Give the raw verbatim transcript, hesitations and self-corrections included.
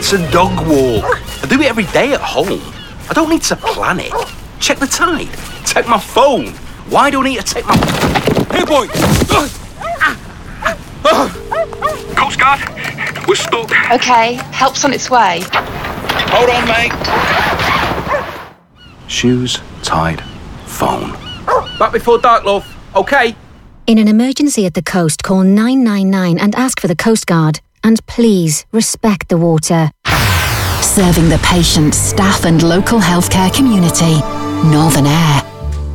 It's a dog walk. I do it every day at home. I don't need to plan it. Check the tide. Take my phone. Why do I need to take my... Hey, boy! Coast Guard, we're stuck. OK, help's on its way. Hold on, mate. Shoes, tide, phone. Back before dark, love. OK? In an emergency at the coast, call nine nine nine and ask for the Coast Guard. And please, respect the water. Serving the patients, staff and local healthcare community. Northern Air.